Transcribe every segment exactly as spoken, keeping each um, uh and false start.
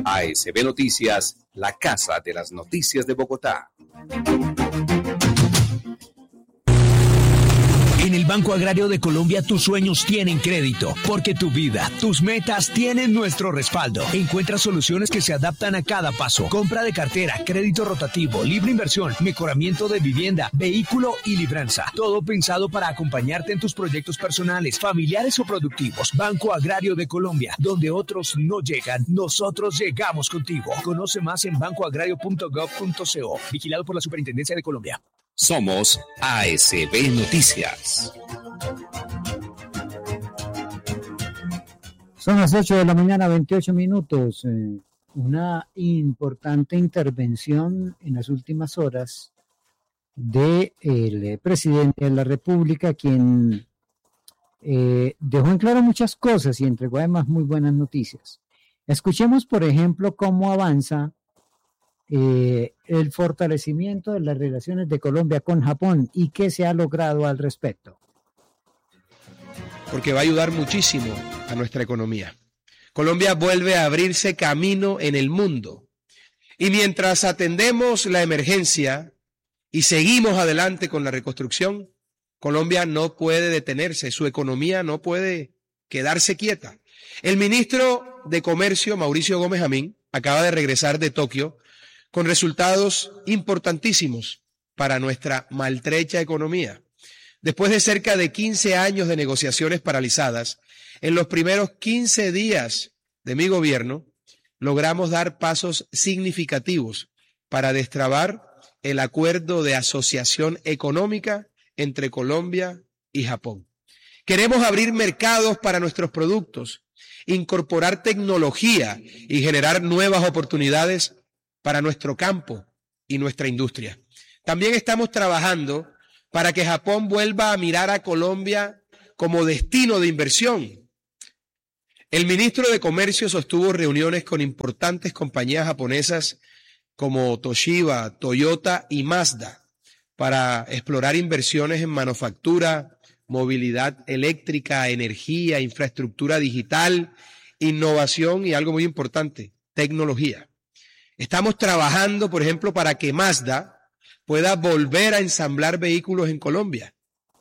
A S B Noticias, la casa de las noticias de Bogotá. En el Banco Agrario de Colombia tus sueños tienen crédito, porque tu vida, tus metas tienen nuestro respaldo. Encuentra soluciones que se adaptan a cada paso. Compra de cartera, crédito rotativo, libre inversión, mejoramiento de vivienda, vehículo y libranza. Todo pensado para acompañarte en tus proyectos personales, familiares o productivos. Banco Agrario de Colombia, donde otros no llegan, nosotros llegamos contigo. Conoce más en banco agrario punto gov punto co. Vigilado por la Superintendencia de Colombia. Somos A S B Noticias. Son las ocho de la mañana, veintiocho minutos. Eh, una importante intervención en las últimas horas del de presidente de la República, quien eh, dejó en claro muchas cosas y entregó además muy buenas noticias. Escuchemos, por ejemplo, cómo avanza Eh, el fortalecimiento de las relaciones de Colombia con Japón y qué se ha logrado al respecto. Porque va a ayudar muchísimo a nuestra economía. Colombia vuelve a abrirse camino en el mundo. Y mientras atendemos la emergencia y seguimos adelante con la reconstrucción, Colombia no puede detenerse, su economía no puede quedarse quieta. El ministro de Comercio, Mauricio Gómez Amín, acaba de regresar de Tokio con resultados importantísimos para nuestra maltrecha economía. Después de cerca de quince años de negociaciones paralizadas, en los primeros quince días de mi gobierno, logramos dar pasos significativos para destrabar el acuerdo de asociación económica entre Colombia y Japón. Queremos abrir mercados para nuestros productos, incorporar tecnología y generar nuevas oportunidades para nuestro campo y nuestra industria. También estamos trabajando para que Japón vuelva a mirar a Colombia como destino de inversión. El ministro de Comercio sostuvo reuniones con importantes compañías japonesas como Toshiba, Toyota y Mazda para explorar inversiones en manufactura, movilidad eléctrica, energía, infraestructura digital, innovación y algo muy importante, tecnología. Estamos trabajando, por ejemplo, para que Mazda pueda volver a ensamblar vehículos en Colombia.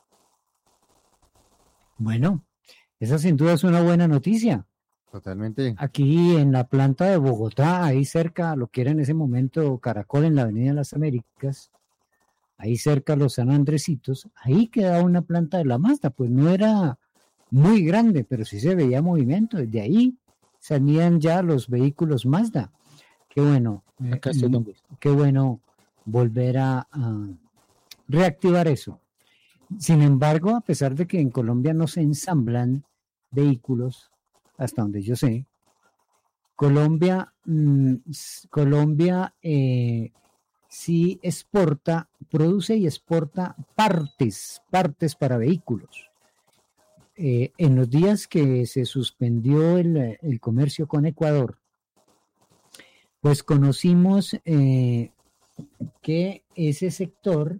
Bueno, esa sin duda es una buena noticia. Totalmente. Aquí en la planta de Bogotá, ahí cerca, lo que era en ese momento Caracol, en la Avenida de las Américas, ahí cerca los San Andresitos, ahí quedaba una planta de la Mazda, pues no era muy grande, pero sí se veía movimiento. Desde ahí salían ya los vehículos Mazda. Qué bueno, eh, qué bueno volver a, a reactivar eso. Sin embargo, a pesar de que en Colombia no se ensamblan vehículos, hasta donde yo sé, Colombia, mmm, Colombia eh, sí exporta, produce y exporta partes, partes para vehículos. Eh, en los días que se suspendió el, el comercio con Ecuador, pues conocimos eh, que ese sector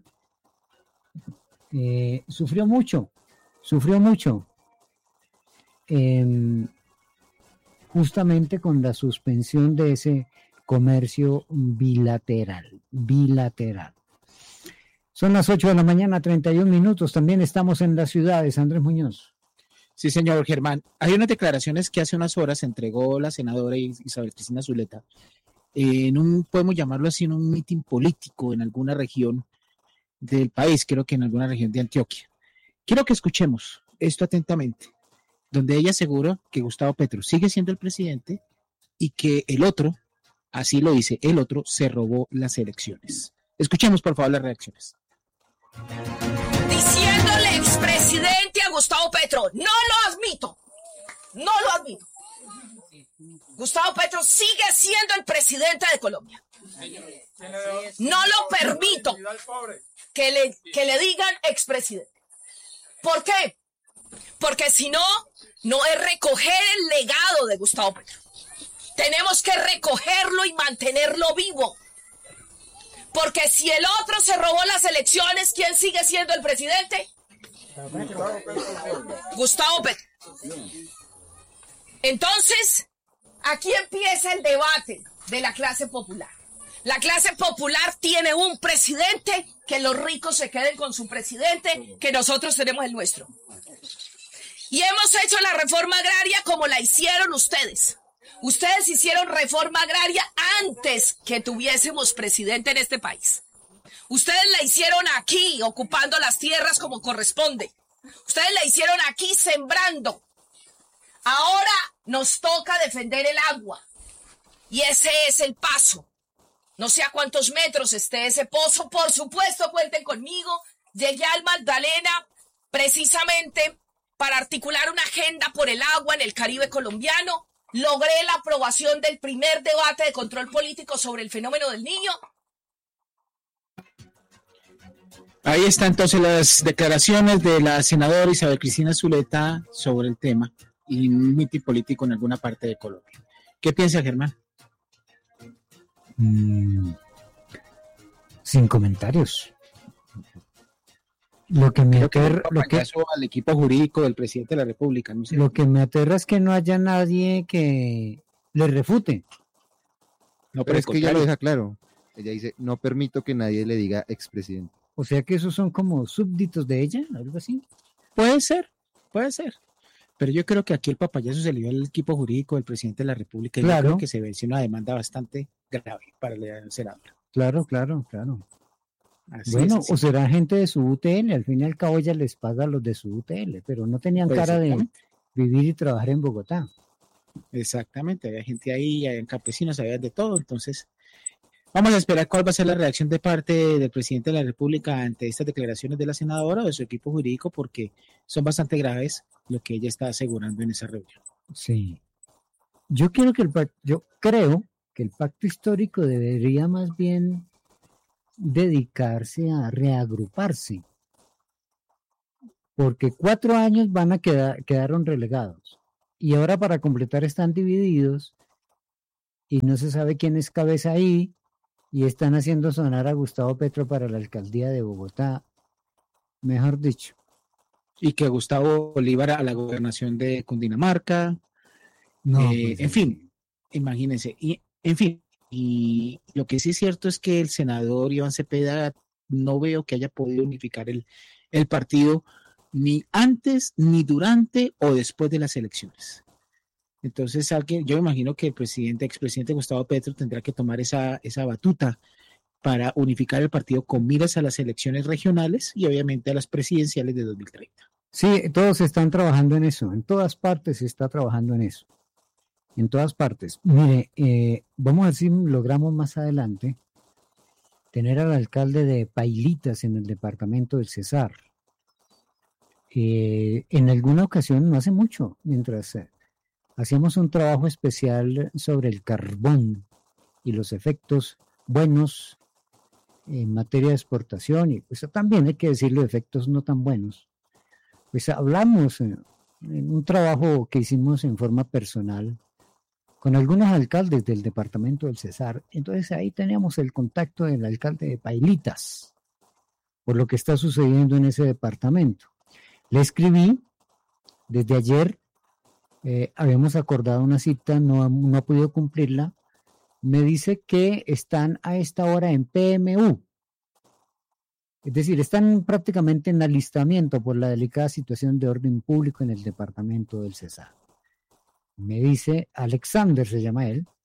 eh, sufrió mucho, sufrió mucho, eh, justamente con la suspensión de ese comercio bilateral, bilateral. Son las ocho de la mañana, treinta y un minutos, también estamos en las ciudades, Andrés Muñoz. Sí, señor Germán. Hay unas declaraciones que hace unas horas entregó la senadora Isabel Cristina Zuleta en un, podemos llamarlo así, en un mitin político en alguna región del país, creo que en alguna región de Antioquia. Quiero que escuchemos esto atentamente, donde ella asegura que Gustavo Petro sigue siendo el presidente y que el otro, así lo dice, el otro se robó las elecciones. Escuchemos, por favor, las reacciones. Diciéndole expresidente a Gustavo Petro, no lo admito, no lo admito. Gustavo Petro sigue siendo el presidente de Colombia. No lo permito que le, que le digan expresidente. ¿Por qué? Porque si no, no es recoger el legado de Gustavo Petro. Tenemos que recogerlo y mantenerlo vivo. Porque si el otro se robó las elecciones, ¿quién sigue siendo el presidente? Gustavo Petro. Entonces, aquí empieza el debate de la clase popular. La clase popular tiene un presidente, que los ricos se queden con su presidente, que nosotros tenemos el nuestro. Y hemos hecho la reforma agraria como la hicieron ustedes. Ustedes hicieron reforma agraria antes que tuviésemos presidente en este país. Ustedes la hicieron aquí, ocupando las tierras como corresponde. Ustedes la hicieron aquí, sembrando. Ahora nos toca defender el agua. Y ese es el paso. No sé a cuántos metros esté ese pozo. Por supuesto, cuenten conmigo. Llegué al Magdalena precisamente para articular una agenda por el agua en el Caribe colombiano. Logré la aprobación del primer debate de control político sobre el fenómeno del Niño. Ahí están entonces las declaraciones de la senadora Isabel Cristina Zuleta sobre el tema y un mitin político en alguna parte de Colombia. ¿Qué piensa, Germán? Mm, sin comentarios. Lo que me aterra, lo que al equipo jurídico del presidente de la República, no sé. Lo que me aterra es que no haya nadie que le refute. No, pero es que ella lo deja claro. Ella dice, no permito que nadie le diga expresidente. O sea que esos son como súbditos de ella, algo así. Puede ser, puede ser. Pero yo creo que aquí el papayazo se le dio al equipo jurídico del presidente de la República. Y claro. Yo creo que se venció una demanda bastante grave para el senador. Claro, claro, claro. Así bueno, es, o será gente de su U T L, al fin y al cabo ella les paga a los de su U T L, pero no tenían pues cara de vivir y trabajar en Bogotá. Exactamente, había gente ahí, había campesinos, había de todo, entonces vamos a esperar cuál va a ser la reacción de parte del presidente de la República ante estas declaraciones de la senadora o de su equipo jurídico, porque son bastante graves lo que ella está asegurando en esa reunión. Sí, yo quiero que el yo creo que el pacto histórico debería más bien dedicarse a reagruparse, porque cuatro años van a quedar, quedaron relegados y ahora para completar están divididos y no se sabe quién es cabeza ahí y están haciendo sonar a Gustavo Petro para la alcaldía de Bogotá, mejor dicho, y que Gustavo Bolívar a la gobernación de Cundinamarca, no, eh, pues, en fin, imagínense, y en fin. Y lo que sí es cierto es que el senador Iván Cepeda no veo que haya podido unificar el, el partido ni antes, ni durante o después de las elecciones. Entonces, alguien, yo me imagino que el presidente, expresidente Gustavo Petro tendrá que tomar esa, esa batuta para unificar el partido con miras a las elecciones regionales y obviamente a las presidenciales de dos mil treinta. Sí, todos están trabajando en eso, en todas partes se está trabajando en eso. En todas partes. Mire, eh, vamos a ver si logramos más adelante tener al alcalde de Pailitas en el departamento del Cesar. Eh, en alguna ocasión, no hace mucho, mientras eh, hacíamos un trabajo especial sobre el carbón y los efectos buenos en materia de exportación, y pues también hay que decirlo, efectos no tan buenos. Pues hablamos eh, en un trabajo que hicimos en forma personal con algunos alcaldes del departamento del Cesar. Entonces ahí teníamos el contacto del alcalde de Pailitas por lo que está sucediendo en ese departamento. Le escribí desde ayer, eh, habíamos acordado una cita, no, no ha podido cumplirla. Me dice que están a esta hora en P M U, es decir, están prácticamente en alistamiento por la delicada situación de orden público en el departamento del Cesar. Me dice, Alexander se llama él,